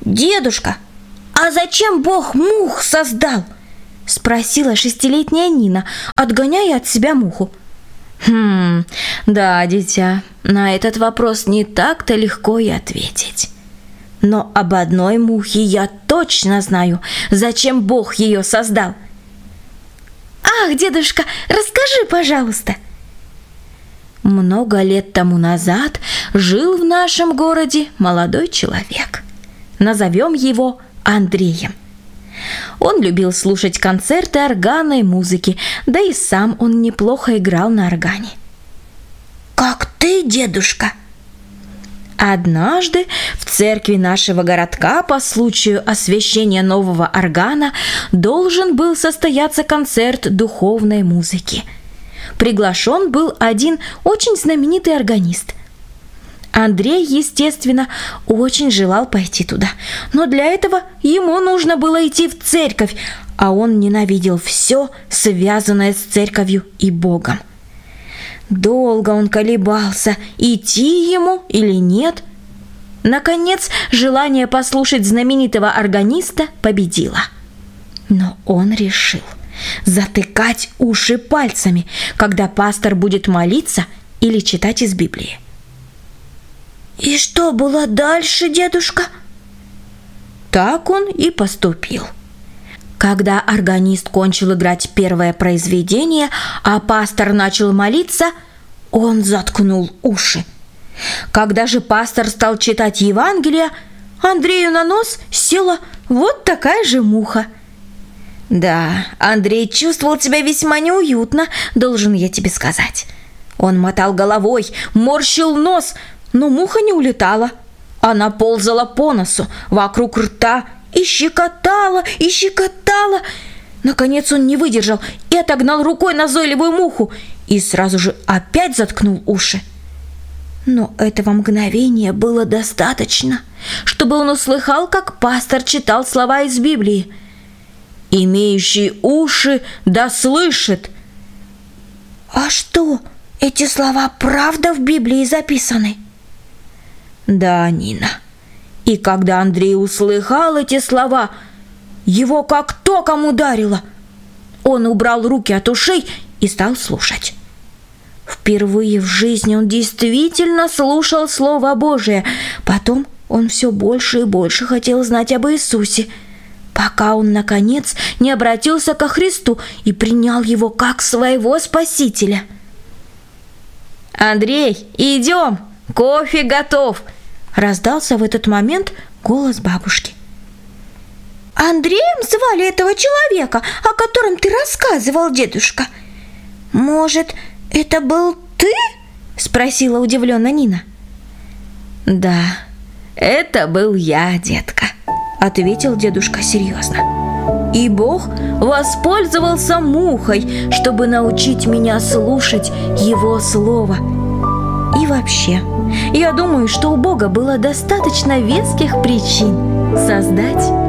«Дедушка, а зачем Бог мух создал?» — спросила 6-летняя Нина, отгоняя от себя муху. Да, дитя, на этот вопрос не так-то легко и ответить. Но об одной мухе я точно знаю, зачем Бог ее создал. «Ах, дедушка, расскажи, пожалуйста!» Много лет тому назад жил в нашем городе молодой человек. Назовем его Андреем. Он любил слушать концерты органной музыки, да и сам он неплохо играл на органе. «Как ты, дедушка?» Однажды в церкви нашего городка по случаю освящения нового органа должен был состояться концерт духовной музыки. Приглашен был один очень знаменитый органист. Андрей, естественно, очень желал пойти туда, но для этого ему нужно было идти в церковь, а он ненавидел все, связанное с церковью и Богом. Долго он колебался, идти ему или нет. Наконец, желание послушать знаменитого органиста победило. Но он решил затыкать уши пальцами, когда пастор будет молиться или читать из Библии. «И что было дальше, дедушка?» Так он и поступил. Когда органист кончил играть первое произведение, а пастор начал молиться, он заткнул уши. Когда же пастор стал читать Евангелие, Андрею на нос села вот такая же муха. Да, Андрей чувствовал себя весьма неуютно, должен я тебе сказать. Он мотал головой, морщил нос, но муха не улетала. Она ползала по носу, вокруг рта и щекотала, и щекотала. Наконец он не выдержал и отогнал рукой назойливую муху и сразу же опять заткнул уши. Но этого мгновения было достаточно, чтобы он услыхал, как пастор читал слова из Библии. «Имеющий уши да слышит». «А что, эти слова правда в Библии записаны?» «Да, Нина». И когда Андрей услыхал эти слова, его как током ударило. Он убрал руки от ушей и стал слушать. Впервые в жизни он действительно слушал Слово Божие. Потом он все больше и больше хотел знать об Иисусе, пока он, наконец, не обратился ко Христу и принял Его как своего Спасителя. «Андрей, идем, кофе готов!» Раздался в этот момент голос бабушки. «Андреем звали этого человека, о котором ты рассказывал, дедушка? Может, это был ты?» — спросила удивленно Нина. «Да, это был я, детка», — ответил дедушка серьезно. «И Бог воспользовался мухой, чтобы научить меня слушать Его Слово. И вообще, я думаю, что у Бога было достаточно веских причин создать